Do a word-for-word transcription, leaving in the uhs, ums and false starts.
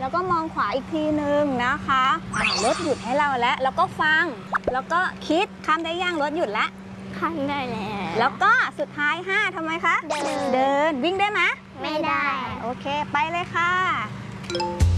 แล้วก็มองขวาอีกทีนึงนะคะอ่ารถหยุดให้เราแล้วแล้วก็ฟังแล้วก็คิดข้ามได้ย่างรถหยุดแล้วข้ามได้แล้วแล้วก็สุดท้ายห้าทำไมคะเดินเดินวิ่งได้ไหมไม่ได้โอเคไปเลยค่ะ